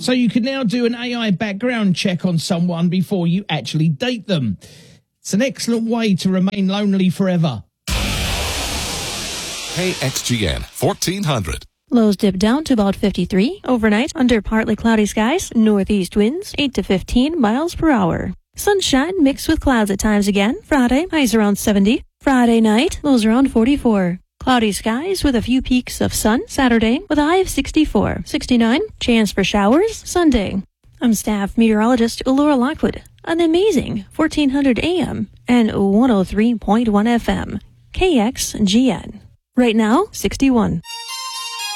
So you can now do an AI background check on someone before you actually date them. It's an excellent way to remain lonely forever. KXGN 1400. Lows dip down to about 53 overnight under partly cloudy skies, northeast winds 8 to 15 miles per hour. Sunshine mixed with clouds at times again. Friday, highs around 70. Friday night, lows around 44. Cloudy skies with a few peaks of sun. Saturday with a high of 64. 69, chance for showers. Sunday. I'm staff meteorologist Laura Lockwood on the amazing 1400 AM and 103.1 FM. KXGN. Right now, 61.